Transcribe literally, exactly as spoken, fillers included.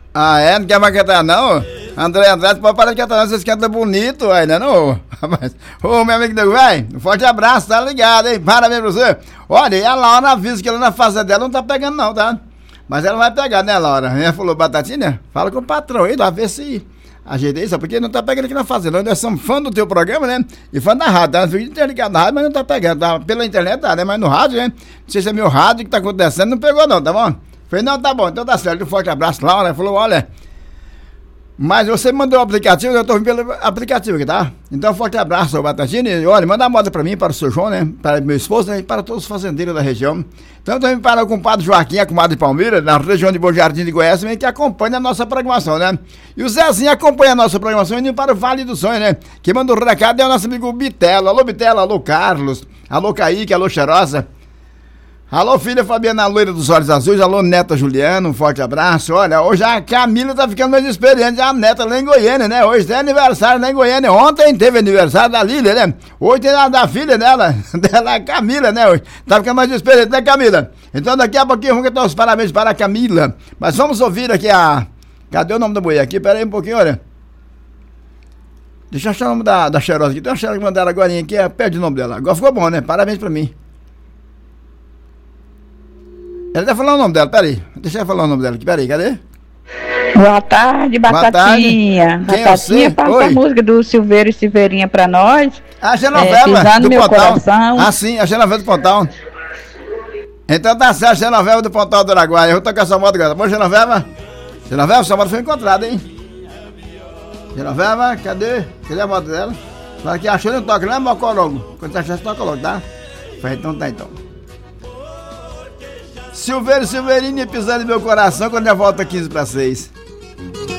Ah, é? Não quer mais cantar, não? André Andrade, pode parar de cantar, não. Vocês cantam bonito, aí, né, não? Rapaz, ô, meu amigo Nego Velho, um forte abraço, tá ligado, hein? Parabéns pra você. Olha, e a Laura avisa que ela na fazenda dela não tá pegando, não, tá? Mas ela vai pegar, né, Laura? Ela falou, Batatinha, fala com o patrão aí, lá, ver se ajeita isso, porque não tá pegando aqui na fazenda. Nós somos fã do teu programa, né? E fã da rádio, tá? Não fica interligado na rádio, mas não tá pegando, tá? Pela internet, tá, né? Mas no rádio, né? Não sei se é meu rádio que tá acontecendo, não pegou, não, tá bom? Falei, não, tá bom, então tá certo. Um forte abraço, Laura. Ela falou, olha. Mas você mandou o aplicativo, eu tô vindo pelo aplicativo aqui, tá? Então, forte abraço, seu Batatinha. E olha, manda a moda pra mim, para o seu João, né? Para meu esposo, né? E para todos os fazendeiros da região. Então, também para o compadre Joaquim, a comadre Palmeira, na região de Bom Jardim de Goiás, também, que acompanha a nossa programação, né? E o Zezinho acompanha a nossa programação indo para o Vale do Sonho, né? Quem manda o recado é o nosso amigo Bitelo. Alô, Bitelo, alô, Carlos. Alô, Kaique, alô, Cheirosa. Alô, filha Fabiana Loira dos Olhos Azuis, alô, neta Juliana, um forte abraço. Olha, hoje a Camila tá ficando mais experiente, a neta lá em Goiânia, né? Hoje tem aniversário lá em Goiânia, ontem teve aniversário da Lília, né? Hoje tem a da filha dela, dela, a Camila, né? Hoje tá ficando mais experiente, né, Camila? Então daqui a pouquinho vamos cantar os parabéns para a Camila. Mas vamos ouvir aqui a... Cadê o nome da mulher aqui? Pera aí um pouquinho, olha. Deixa eu achar o nome da, da Cheirosa aqui, tem uma Cheirosa que mandaram agora aqui, perde o nome dela. Agora ficou bom, né? Parabéns pra mim. Ela tá falando o nome dela, peraí. Deixa eu falar o nome dela aqui, peraí, cadê? Boa tarde, Batatinha. Boa tarde. Batatinha, passa Oi. a música do Silveiro e Silveirinha pra nós. A Genoveva é, do meu Pontal. Coração. Ah, sim, a Genoveva do Pontal. Então tá certo, a Genoveva do Pontal do Araguaia. Eu vou tocar essa moto agora, tá bom, Genoveva? Genoveva, sua moto foi encontrada, hein? Genoveva, cadê? Cadê a moto dela? Fala que achou no toque, não é Mocorongo. Quando você achar, você toca logo, tá? Falei, então tá, então. Silveiro, Silveirinho pisando em meu coração quando já volta quinze para seis.